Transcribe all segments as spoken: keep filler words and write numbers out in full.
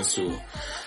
So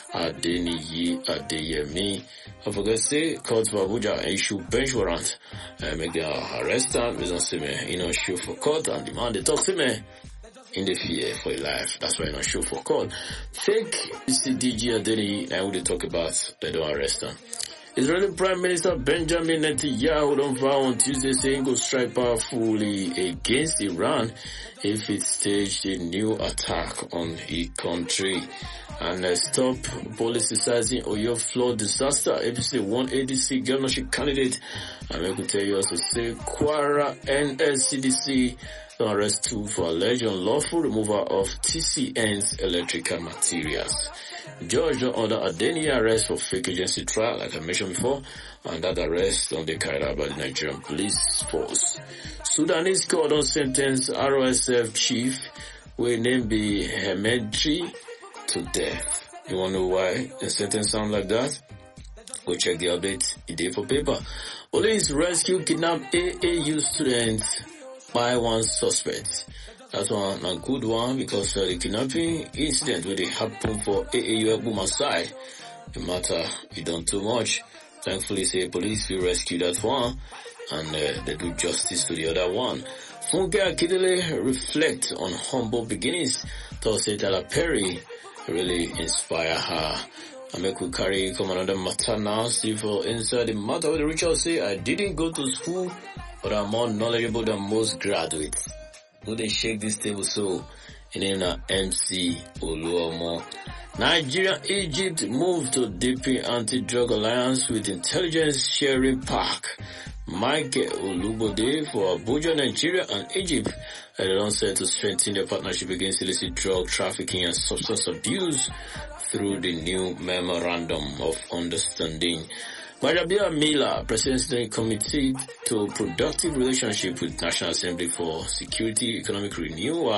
Adeniyi Adeyemi. I forget say court for Abuja issue bench warrant. Uh, make them arrest him. We don't see me, you know, show for court and demand they talk to me in the fear for your life. That's why I not show for court. Fake C D G Adeniyi. Now they talk about they don't arrest him. Israeli Prime Minister Benjamin Netanyahu don't vow on Tuesday saying go strike powerfully against Iran if it staged a new attack on the country. And uh, stop politicizing Oyo flood disaster. A P C one A D C governorship candidate. And I could tell you also say Kwara N S C D C don't arrest two for alleged unlawful removal of T C N's electrical materials. Judge don't order Adeniyi arrest for fake agency trial, like I mentioned before, and that arrest on the carried out by the Nigerian police force. Sudanese court on sentence R O S F chief will name be Hemedti to death. You wanna know why the sentence sound like that? Go check the update in day for paper. Police rescue kidnapped A A U students by one suspect. That's one a good one because uh, the kidnapping incident where they happen for A A U Ebuma side, the matter you done too much. Thankfully, say police will rescue that one and uh, they do justice to the other one. Funke Akindele reflect on humble beginnings. Thursday, Tyler Perry really inspire her. I make we carry come another matter now. See for inside the matter where the Richard say I didn't go to school, but I'm more knowledgeable than most graduates. Who they shake this table so in name na M C Oluomo. Nigeria, Egypt moved to deepen anti-drug alliance with intelligence sharing pact. Michael Olubode for Abuja, Nigeria and Egypt are uh, set to strengthen their partnership against illicit drug trafficking and substance abuse through the new memorandum of understanding. Marabia Mila, President Committee to Productive Relationship with National Assembly for Security Economic Renewal,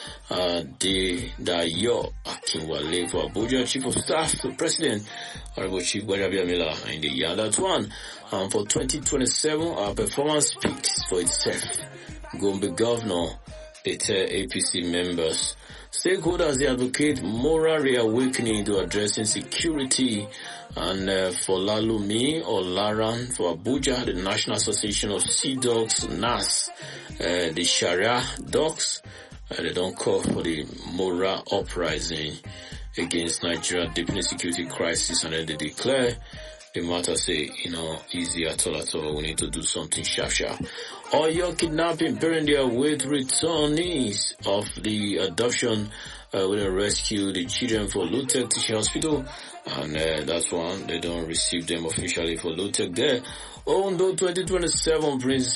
uh, De Dayo Akinwale for Abuja, Chief of Staff to President, Honorable Chief Marabia Mila, in the year that one. Um, for twenty twenty-seven, our performance speaks for itself. Gombe Governor, they tell A P C members. Stakeholders, they advocate moral reawakening to addressing security. And uh, for Lalumi or Laran for Abuja, the National Association of Sea Dogs, N A S, uh, the Sharia dogs, uh, they don't call for the moral uprising against Nigeria deepening security crisis, and then they declare the matter say, you know, easy at all at all. We need to do something sharp sharp. Or your kidnapping parent there with returnees of the adoption uh, will rescue the children for Lutech Teaching Hospital. And uh, that's one, they don't receive them officially for Lutech there. Although twenty twenty-seven Prince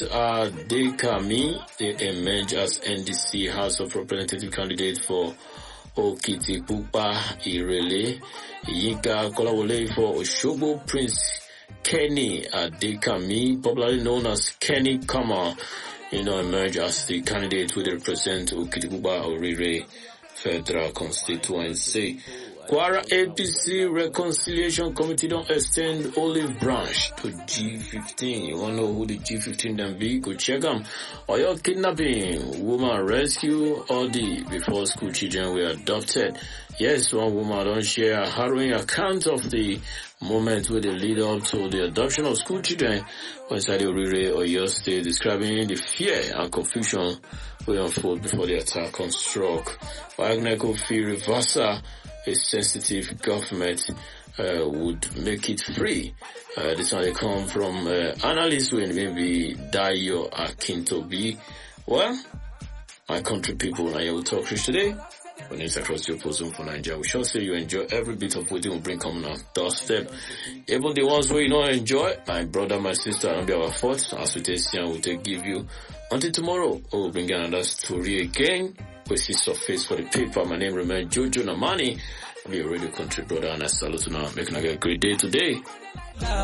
Adekami, they emerge as N D C House of Representative candidate for Okitipupa Irele. Yinka Kolawole for Oshobo. Prince Kenny Adekami, popularly known as Kenny Kama, you know, emerge as the candidate who represent Okitipupa Orire Federal Constituency. Kwara A P C Reconciliation Committee don't extend olive branch to G fifteen. You wanna know who the G fifteen then be? Go check them. Or your kidnapping, woman rescue, all the before school children were adopted. Yes, one woman don't share a harrowing account of the moment where they lead up to the adoption of school children inside the Orire or your state, describing the fear and confusion will unfold before the attack on stroke. Wagner feel reversal. A sensitive government uh, would make it free. Uh, this one they come from uh, analysts who maybe Dayo Akintobi. Well, my country people, and I will talk to you today. When it's across your bosom for Nigeria, we shall say you enjoy every bit of what we bring coming on doorstep. Even the ones where you don't enjoy, my brother, my sister, and be our fault. As we take here, we take give you. Until tomorrow, we will bring another story again. We see surface for the paper. My name remains Jojo Namani. I'll be a radio country brother, and I salute you now. Making a great day today.